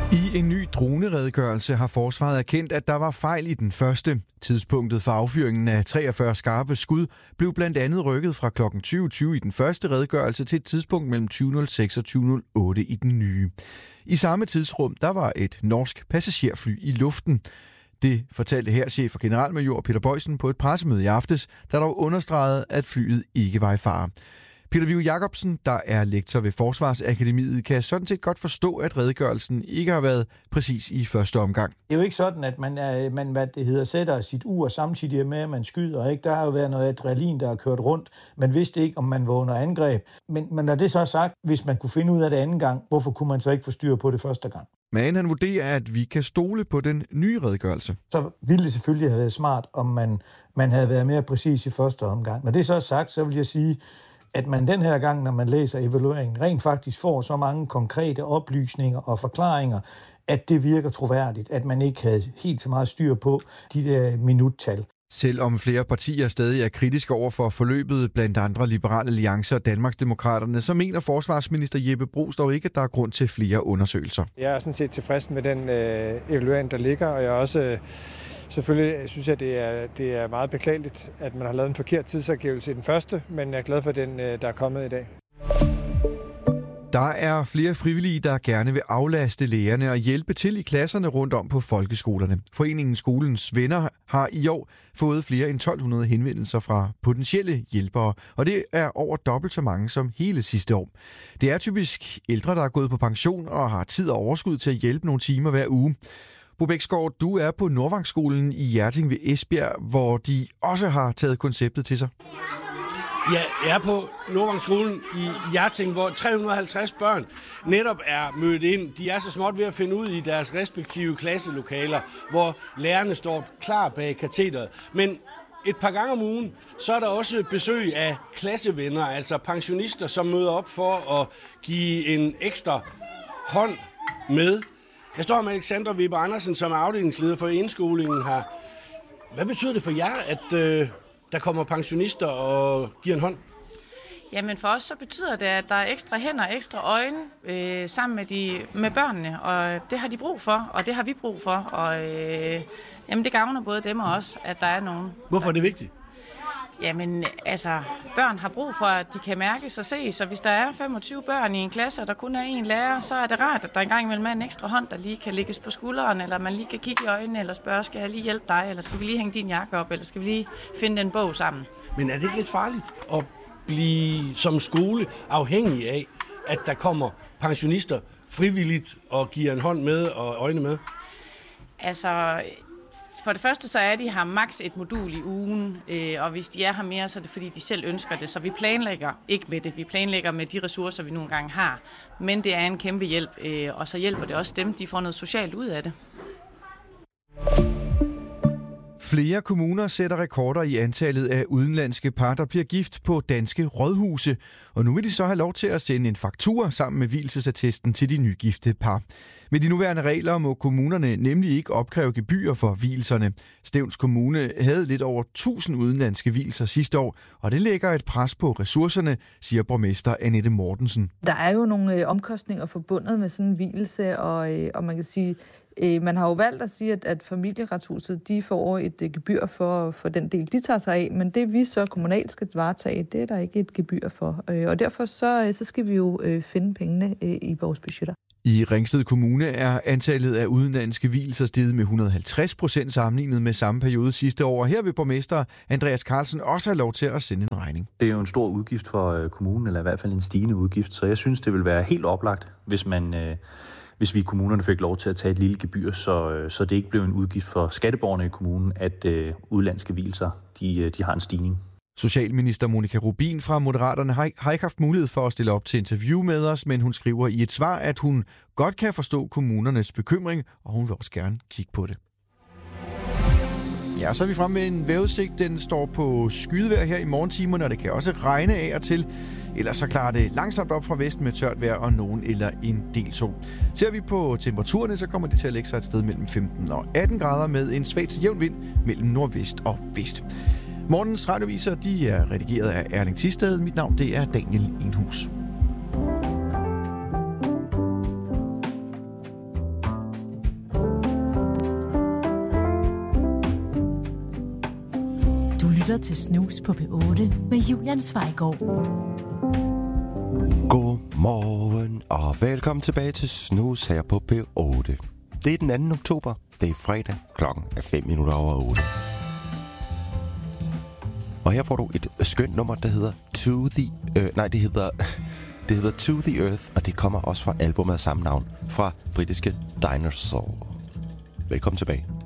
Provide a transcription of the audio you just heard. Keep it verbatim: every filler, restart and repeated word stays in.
I en ny droneredegørelse har forsvaret erkendt, at der var fejl i den første. Tidspunktet for affyringen af treogfyrre skarpe skud blev blandt andet rykket fra klokken tyve tyve i den første redegørelse til et tidspunkt mellem tyve nul seks og tyve nul otte i den nye. I samme tidsrum der var et norsk passagerfly i luften. Det fortalte hærchef og generalmajor Peter Boysen på et pressemøde i aftes, der dog understregede, at flyet ikke var i fare. Peter Viggo Jacobsen, der er lektor ved Forsvarsakademiet, kan sådan set godt forstå, at redegørelsen ikke har været præcis i første omgang. Det er jo ikke sådan, at man, er, man hvad det hedder, sætter sit ur samtidig med, at man skyder. Ikke? Der har jo været noget adrenalin, der har kørt rundt. Man vidste ikke, om man var under angreb. Men, men når det så er sagt, hvis man kunne finde ud af det anden gang, hvorfor kunne man så ikke få styr på det første gang? Men han vurderer, at vi kan stole på den nye redegørelse. Så ville det selvfølgelig have været smart, om man, man havde været mere præcis i første omgang. Når det så er sagt, så vil jeg sige, at man den her gang, når man læser evalueringen, rent faktisk får så mange konkrete oplysninger og forklaringer, at det virker troværdigt, at man ikke havde helt så meget styr på de der minuttal. Selvom flere partier stadig er kritiske over for forløbet, blandt andre Liberal Alliance og Danmarksdemokraterne, så mener forsvarsminister Jeppe Bruus dog ikke, at der er grund til flere undersøgelser. Jeg er sådan set tilfreds med den øh, evaluering, der ligger, og jeg er også... Øh, Selvfølgelig synes jeg, det er, det er meget beklageligt, at man har lavet en forkert tidsangivelse i den første, men jeg er glad for den, der er kommet i dag. Der er flere frivillige, der gerne vil aflaste lærerne og hjælpe til i klasserne rundt om på folkeskolerne. Foreningen Skolens Venner har i år fået flere end tolv hundrede henvendelser fra potentielle hjælpere, og det er over dobbelt så mange som hele sidste år. Det er typisk ældre, der er gået på pension og har tid og overskud til at hjælpe nogle timer hver uge. Bo Bæksgaard, du er på Nordvangsskolen i Hjerting ved Esbjerg, hvor de også har taget konceptet til sig. Ja, jeg er på Nordvangsskolen i Hjerting, hvor tre hundrede og halvtreds børn netop er mødt ind. De er så småt ved at finde ud i deres respektive klasselokaler, hvor lærerne står klar bag katedret. Men et par gange om ugen, så er der også besøg af klassevenner, altså pensionister, som møder op for at give en ekstra hånd med. Jeg står med Alexandra Weber Andersen, som er afdelingsleder for indskolingen her. Hvad betyder det for jer, at øh, der kommer pensionister og giver en hånd? Jamen for os så betyder det, at der er ekstra hænder og ekstra øjne øh, sammen med, de, med børnene, og det har de brug for, og det har vi brug for. Og øh, jamen, det gavner både dem og os, at der er nogen. Hvorfor er det vigtigt? Jamen, altså, børn har brug for, at de kan mærkes og ses, så hvis der er femogtyve børn i en klasse, og der kun er én lærer, så er det rart, at der engang imellem er en ekstra hånd, der lige kan lægges på skulderen, eller man lige kan kigge i øjnene, eller spørge, skal jeg lige hjælpe dig, eller skal vi lige hænge din jakke op, eller skal vi lige finde en bog sammen? Men er det ikke lidt farligt at blive som skole afhængig af, at der kommer pensionister frivilligt og giver en hånd med og øjne med? Altså... For det første så er de her maks et modul i ugen, øh, og hvis de er her mere, så er det fordi, de selv ønsker det. Så vi planlægger ikke med det, vi planlægger med de ressourcer, vi nogle gange har. Men det er en kæmpe hjælp, øh, og så hjælper det også dem, de får noget socialt ud af det. Flere kommuner sætter rekorder i antallet af udenlandske par, der bliver gift på danske rådhuse. Og nu vil de så have lov til at sende en faktura sammen med vielsesattesten til de nygifte par. Med de nuværende regler må kommunerne nemlig ikke opkræve gebyrer for vielserne. Stevns Kommune havde lidt over tusind udenlandske vielser sidste år, og det lægger et pres på ressourcerne, siger borgmester Annette Mortensen. Der er jo nogle omkostninger forbundet med sådan en vielse, og, og man kan sige, man har jo valgt at sige, at, at Familieretshuset de får et gebyr for, for den del, de tager sig af, men det vi så kommunalt skal varetage, det er der ikke et gebyr for. Og derfor så, så skal vi jo finde pengene i vores budgetter. I Ringsted Kommune er antallet af udenlandske vielser steget med et hundrede og halvtreds procent sammenlignet med samme periode sidste år. Her vil borgmester Andreas Carlsen også have lov til at sende en regning. Det er jo en stor udgift for kommunen, eller i hvert fald en stigende udgift, så jeg synes, det vil være helt oplagt, hvis man... hvis vi i kommunerne fik lov til at tage et lille gebyr, så, så det ikke blev en udgift for skatteborgerne i kommunen, at øh, udlandske vielser de, de har en stigning. Socialminister Monika Rubin fra Moderaterne har, har ikke haft mulighed for at stille op til interview med os, men hun skriver i et svar, at hun godt kan forstå kommunernes bekymring, og hun vil også gerne kigge på det. Ja, så er vi fremme med en vejrudsigt. Den står på skydevejr her i morgentimerne, og det kan også regne af og til. Ellers så klarer det langsomt op fra vesten med tørt vejr og nogen eller en del sol. Ser vi på temperaturerne, så kommer det til at lægge sig et sted mellem femten og atten grader med en svag til jævn vind mellem nordvest og vest. Morgens radioviser, de er redigeret af Erling Thisted. Mit navn, det er Daniel Enhus. lytter til Snus på P otte med Julian Zweigård. Godmorgen og velkommen tilbage til Snus her på P otte. Det er den anden oktober. Det er fredag. Klokken er fem minutter over otte. Og her får du et skønt nummer, der hedder To the... Øh, nej, det hedder... Det hedder To the Earth, og det kommer også fra albumet af samme navn fra britiske Dinosaur. Velkommen tilbage.